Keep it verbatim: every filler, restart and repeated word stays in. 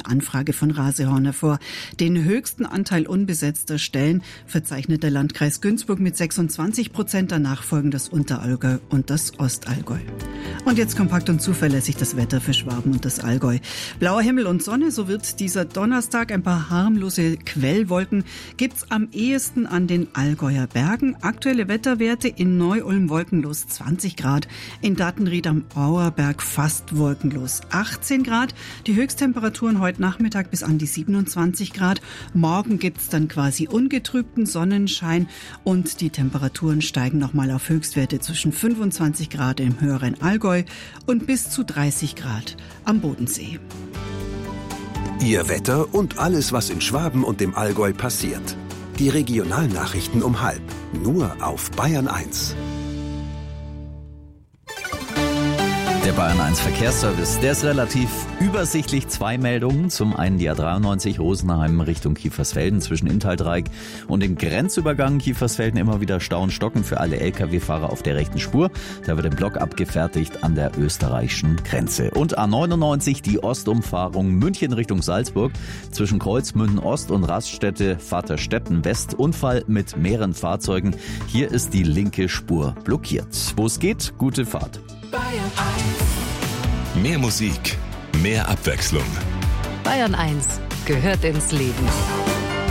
Anfrage von Rasehorn hervor. Den höchsten Anteil unbesetzter Stellen verzeichnet der Landkreis Günzburg mit sechsundzwanzig Prozent, danach folgen das Unterallgäu und das Ostallgäu. Und jetzt kompakt und zuverlässig das Wetter für Schwaben und das Allgäu. Blauer Himmel und Sonne, so wird dieser Donnerstag. Ein paar harmlose Quellwolken gibt's am ehesten an den Allgäuer Bergen. Aktuelle Wetterwerte: in Neu-Ulm wolkenlos zwanzig Grad, in Dattenried am Auerberg fast wolkenlos achtzehn Grad. Die Höchsttemperaturen heute Nachmittag bis an die siebenundzwanzig Grad. Morgen gibt's dann quasi ungetrübten Sonnenschein und die Temperaturen steigen nochmal auf Höchstwerte zwischen fünfundzwanzig Grad im höheren Allgäu und bis zu dreißig Grad am Bodensee. Ihr Wetter und alles, was in Schwaben und dem Allgäu passiert. Die Regionalnachrichten um halb. Nur auf Bayern eins. Der Bayern eins Verkehrsservice, der ist relativ übersichtlich. Zwei Meldungen. Zum einen die A dreiundneunzig Rosenheim Richtung Kiefersfelden zwischen Inntal-Dreieck und dem Grenzübergang Kiefersfelden immer wieder Stau und Stocken für alle L K W-Fahrer auf der rechten Spur. Da wird ein Block abgefertigt an der österreichischen Grenze. Und A neunundneunzig, die Ostumfahrung München Richtung Salzburg zwischen Kreuzmünden Ost und Raststätte Vaterstetten West. Unfall mit mehreren Fahrzeugen. Hier ist die linke Spur blockiert. Wo es geht, gute Fahrt. Bayern eins. Mehr Musik, mehr Abwechslung. Bayern eins gehört ins Leben.